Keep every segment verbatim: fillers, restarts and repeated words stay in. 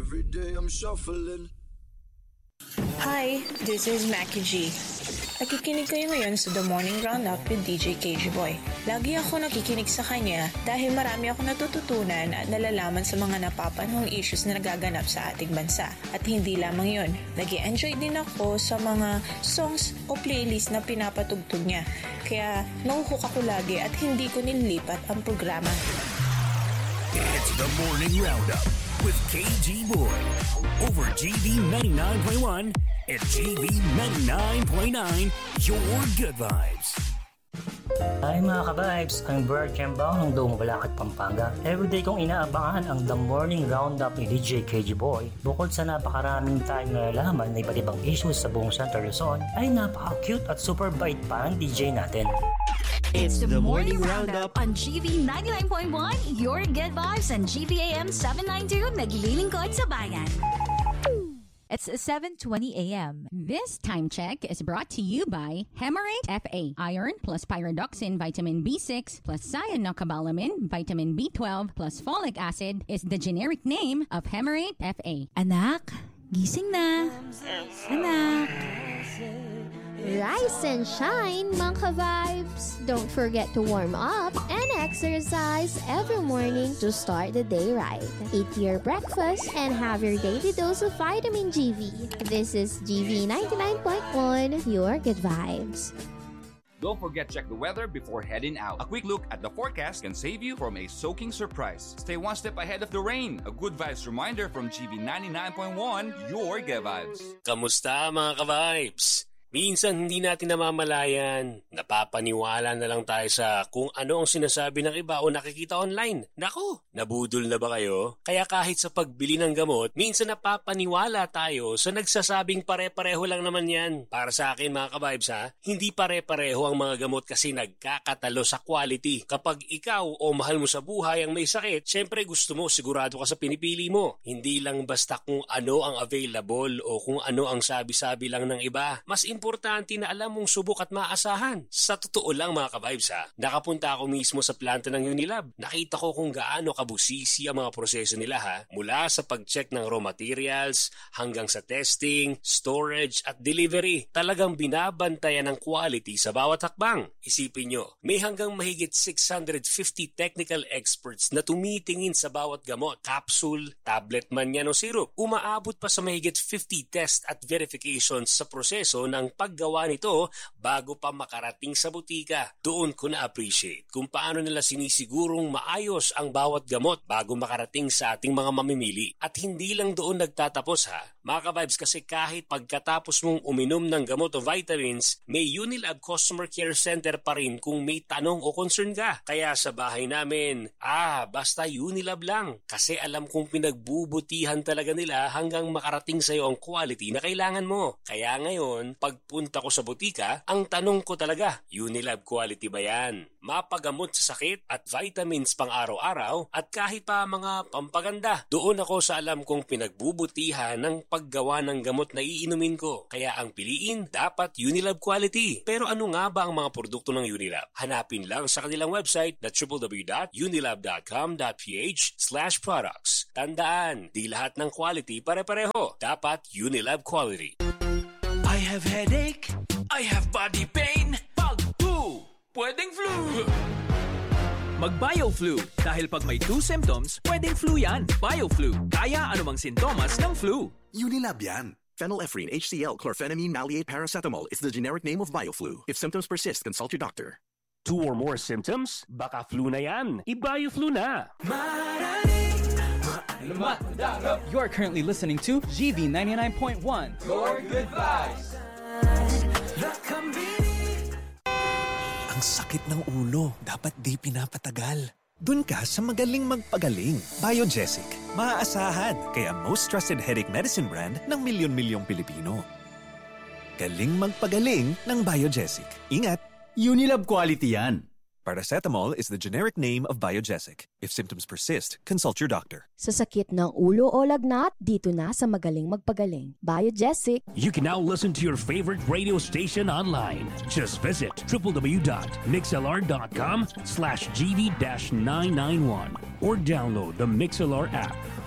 Every day I'm shuffling. Hi, this is Mackie G. Nakikinig kayo ngayon sa The Morning Roundup with D J K G Boy. Lagi ako nakikinig sa kanya dahil marami ako natututunan at nalalaman sa mga napapanahong issues na nagaganap sa ating bansa. At hindi lamang yun, nag-i-enjoy din ako sa mga songs o playlist na pinapatugtog niya. Kaya nauhook ako lagi at hindi ko nililipat ang programa. It's The Morning Roundup with K G Boy over G V ninety-nine point one and G V ninety-nine point nine, your good vibes. Hi mga ka-vibes, I'm Bert Chembao ng Dome Balacat, Pampanga. Everyday kong inaabangan ang The Morning Roundup ni D J K G Boy. Bukod sa napakaraming tayong nalalaman na iba't ibang issues sa buong Central Luzon, ay napaka-cute at super bait pa ang D J natin. It's the Morning Roundup on G V ninety-nine point one, your good vibes, and G V A M seven ninety-two, naglilingkod sa bayan. It's seven twenty a.m. This time check is brought to you by Hemarate F A. Iron plus pyridoxine vitamin B six plus cyanocobalamin vitamin B twelve plus folic acid is the generic name of Hemarate F A. Anak, gising na. Anak. Rise and shine, mga ka-vibes! Don't forget to warm up and exercise every morning to start the day right. Eat your breakfast and have your daily dose of vitamin G V. This is G V ninety-nine point one, your good vibes. Don't forget to check the weather before heading out. A quick look at the forecast can save you from a soaking surprise. Stay one step ahead of the rain. A good vibes reminder from G V ninety-nine point one, your good vibes. Kamusta mga ka-vibes? Minsan hindi natin namamalayan, napapaniwala na lang tayo sa kung ano ang sinasabi ng iba o nakikita online. Nako, nabudol na ba kayo? Kaya kahit sa pagbili ng gamot, minsan napapaniwala tayo sa nagsasabing pare-pareho lang naman yan. Para sa akin mga ka-vibes ha, hindi pare-pareho ang mga gamot kasi nagkakatalo sa quality. Kapag ikaw o mahal mo sa buhay ang may sakit, syempre gusto mo sigurado ka sa pinipili mo. Hindi lang basta kung ano ang available o kung ano ang sabi-sabi lang ng iba. Mas importante na alam mong subok at maasahan. Sa totoo lang mga ka-vibes ha, nakapunta ako mismo sa planta ng Unilab. Nakita ko kung gaano kabusisi ang mga proseso nila ha, mula sa pag-check ng raw materials hanggang sa testing, storage at delivery. Talagang binabantayan ang quality sa bawat hakbang. Isipin nyo, may hanggang mahigit six hundred fifty technical experts na tumitingin sa bawat gamot, capsule, tablet man yan o syrup. Umaabot pa sa mahigit fifty test at verifications sa proseso ng paggawa nito bago pa makarating sa butika. Doon ko na-appreciate kung paano nila sinisigurong maayos ang bawat gamot bago makarating sa ating mga mamimili. At hindi lang doon nagtatapos ha. Mga ka-vibes, kasi kahit pagkatapos mong uminom ng gamot o vitamins, may Unilab Customer Care Center pa rin kung may tanong o concern ka. Kaya sa bahay namin, ah, basta Unilab lang. Kasi alam kong pinagbubutihan talaga nila hanggang makarating sa'yo ang quality na kailangan mo. Kaya ngayon, pagpunta ko sa butika, ang tanong ko talaga, Unilab quality ba yan? Mapagamot sa sakit at vitamins pang araw-araw at kahit pa mga pampaganda. Doon ako sa alam kong pinagbubutihan ng paggawa ng gamot na iinumin ko. Kaya ang piliin, dapat Unilab quality. Pero ano nga ba ang mga produkto ng Unilab? Hanapin lang sa kanilang website na w w w dot unilab dot com dot p h slash products. Tandaan, di lahat ng quality pare-pareho. Dapat Unilab quality. I have headache, I have body pain. Pag flu, pwedeng flu. Mag-BioFlu. Dahil pag may two symptoms, pwedeng flu yan. BioFlu. Kaya anumang sintomas ng flu. Unilab yan. Phenylephrine, H C L, chlorphenamine, maleate, paracetamol is the generic name of BioFlu. If symptoms persist, consult your doctor. Two or more symptoms? Baka flu na yan. I-BioFlu na. You are currently listening to G V ninety-nine point one. Your good vibes. Ang sakit ng ulo, dapat di pinapatagal. Dun ka sa magaling magpagaling. Biogesic. Maaasahan, kaya most trusted headache medicine brand ng milyon-milyong Pilipino. Galing magpagaling ng Biogesic. Ingat! Unilab quality yan. Paracetamol is the generic name of Biogesic. If symptoms persist, consult your doctor. Sa sakit ng ulo o lagnat, dito na sa magaling magpagaling. Biogesic. You can now listen to your favorite radio station online. Just visit w w w dot mixlr dot com slash g v nine nine one or download the MixLR app.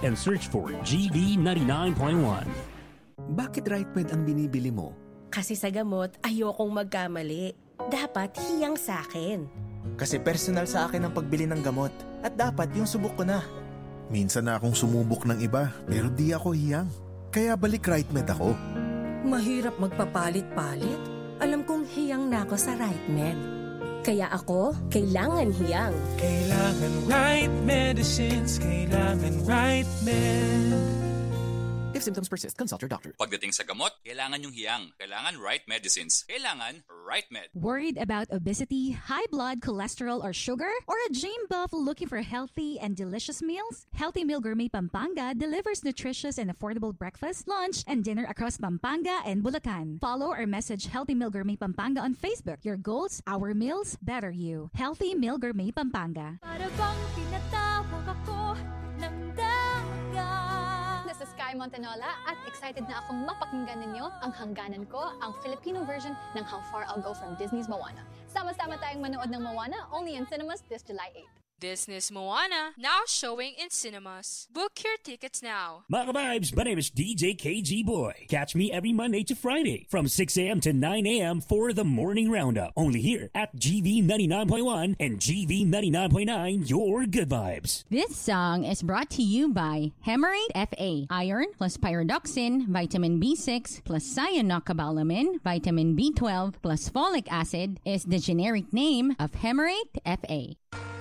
and search for G V ninety-nine point one. Bakit Right Med ang binibili mo? Kasi sa gamot, ayokong magkamali. Dapat hiyang sa akin. Kasi personal sa akin ang pagbili ng gamot. At dapat yung subok ko na. Minsan na akong sumubok ng iba, pero di ako hiyang. Kaya balik Right Med ako. Mahirap magpapalit-palit. Alam kong hiyang na ako sa Right Med. Kaya ako, kailangan hiyang. Kailangan Right Medicines, kailangan Right Med. If symptoms persist, consult your doctor. Pagdating sa gamot, kailangan yung hiyang. Kailangan Right Medicines. Kailangan Right Med. Worried about obesity, high blood cholesterol or sugar? Or a gym buff looking for healthy and delicious meals? Healthy Meal Gourmet Pampanga delivers nutritious and affordable breakfast, lunch, and dinner across Pampanga and Bulacan. Follow or message Healthy Meal Gourmet Pampanga on Facebook. Your goals, our meals, better you. Healthy Meal Gourmet Pampanga. Para bang tinatawag ako ng dagat. Nasa Sky Montanola at excited na akong mapakinggan ninyo ang hangganan ko, ang Filipino version ng How Far I'll Go from Disney's Moana. Sama-sama tayong manood ng Moana only in cinemas this July eighth. Disney's Moana, now showing in cinemas. Book your tickets now. Mga vibes, my name is D J K G Boy. Catch me every Monday to Friday from six a.m. to nine a.m. for the Morning Roundup. Only here at G V ninety-nine point one and G V ninety-nine point nine, your good vibes. This song is brought to you by Hemarate F A. Iron plus pyridoxine, vitamin B six plus cyanocobalamin, vitamin B twelve plus folic acid is the generic name of Hemarate F A.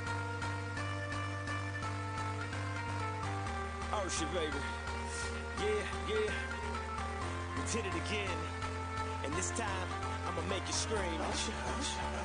Shit, baby. Yeah, yeah. We did it again. And this time, I'ma make you scream.